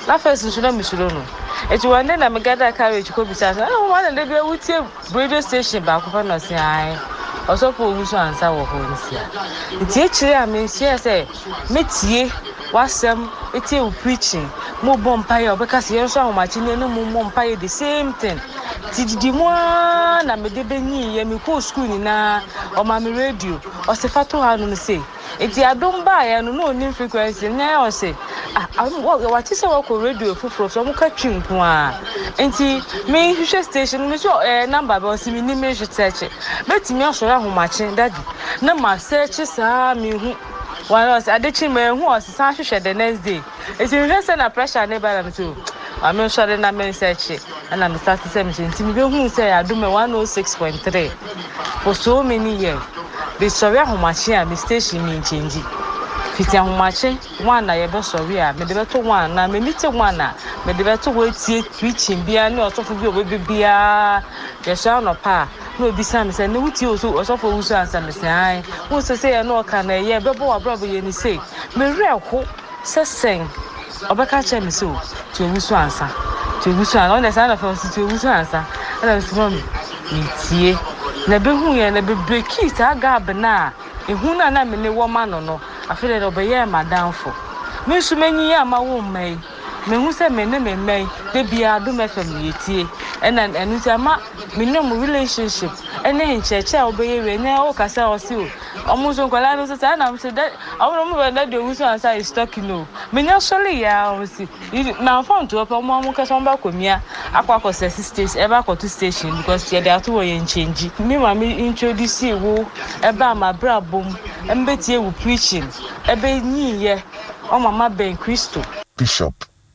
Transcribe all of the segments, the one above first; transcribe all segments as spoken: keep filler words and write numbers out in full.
na first nso na misuro no eti one day na me gather carriage ko bisa ah one day be wutie radio station ba ko fa no se ai osopo owusu ansa wo ho nsia eti echire a me nsia se metie wasem eti u preaching mo bompa ya obeka se yenso ahomachi ne no mo bompa ya the same thing tididi mo na me de benyi ye me ko school ni na o ma me radio o se fato ha no se eti adom ba ya no no ni frequency na o se ah what is our radio fufuro so mo ka twimpo a enti me hwehwe station me so eh number ba o se me ni me hwetche betimi asoro ahomachi daddy na ma search sa me hu one was adechi me hu o se san hwehwe the next day eti me say na pressure ne ba na so I'm not sure na me search and I'm starting to say enti me be hu say adom one oh six point three for so many years the sorry ahomachi a me station me change fiti ahomachi one na ye be sorry a me de beto one na me meet one na me de beto we tie preaching bia ne otofo bi obi bia ye so no pa no bi sam say ne wuti oso osofo wusu ansa me say ai wo se say no ka na ye bebo wa brabo ye ni say me reko se sen obeka che me so ti wusu ansa ti wusu ansa on the side of us ti wusu ansa and so me tie na be hu ye na be breaki sa gab na ehu na na me ne wo ma no no afere do be ye madamfo me su manyi ya ma wo mai me hu se me ne me mai de bia do me fam yetie ena enu ti ama me no mu relationship ene ncheche obeye we ne o kasa o si o omo so kwala no so na me se da omo mo be na de wusu ansa is talking no me nya sole ya o si na phone to opa mo mo kasa mba komia akwa ko se station e ba ko to station because ye dey ato wo ye change me ma me introduce wo e ba ma brabom embetie wo preaching ebe nyi ye o mama Ben Christo Bishop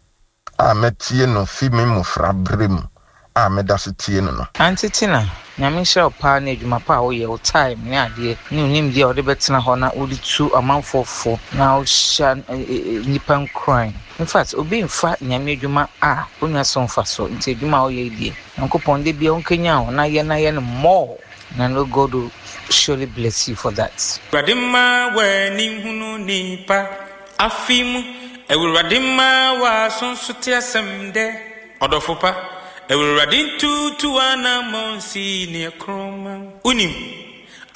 a metie no fi me mufra brem a medasetie no no antitina nyame hye opa na adwuma pa wo ye o time ne ade ne unim dia o de betena ho na o di tu amanfofo na o sha nipan crime in fact obi mfa nyame adwuma a onwa so mfa so nti adwuma wo ye die nkopon de bia onkanya ho na ye na ye no more na no God will surely bless you for that. Radima we ni hunu nipa afimu ewuradima wa sonsote asemde odofopa ewuradin tu tu ana monsi ne kroma unim